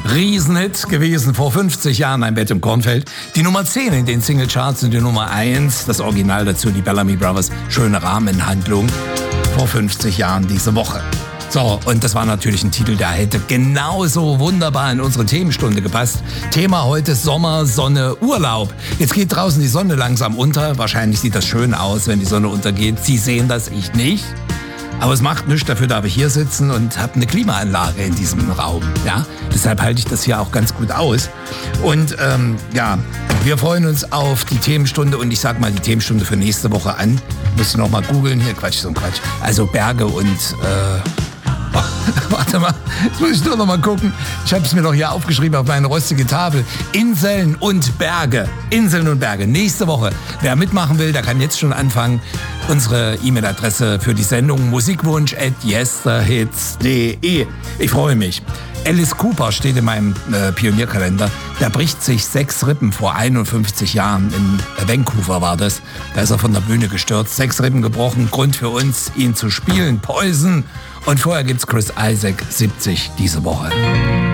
Riesenhit gewesen vor 50 Jahren, Ein Bett im Kornfeld. Die Nummer 10 in den Singlecharts und die Nummer 1, das Original dazu, die Bellamy Brothers, Schöne Rahmenhandlung, vor 50 Jahren diese Woche. So, und das war natürlich ein Titel, der hätte genauso wunderbar in unsere Themenstunde gepasst. Thema heute Sommer, Sonne, Urlaub. Jetzt geht draußen die Sonne langsam unter. Wahrscheinlich sieht das schön aus, wenn die Sonne untergeht. Sie sehen das, ich nicht. Aber es macht nichts, dafür darf ich hier sitzen und habe eine Klimaanlage in diesem Raum. Ja? Deshalb halte ich das hier auch ganz gut aus. Und wir freuen uns auf die Themenstunde und ich sag mal die Themenstunde für nächste Woche an. Muss ich noch mal googeln, hier Quatsch. Also Berge und... Warte mal, jetzt muss ich nur noch mal gucken. Ich habe es mir doch hier aufgeschrieben auf meine rostige Tafel. Inseln und Berge. Inseln und Berge. Nächste Woche. Wer mitmachen will, der kann jetzt schon anfangen. Unsere E-Mail-Adresse für die Sendung musikwunsch@yesterhits.de. Ich freue mich. Alice Cooper steht in meinem Pionierkalender. Der bricht sich 6 Rippen vor 51 Jahren. In Vancouver war das. Da ist er von der Bühne gestürzt. 6 Rippen gebrochen. Grund für uns, ihn zu spielen. Poison. Und vorher gibt's Chris Isaak, 70 diese Woche.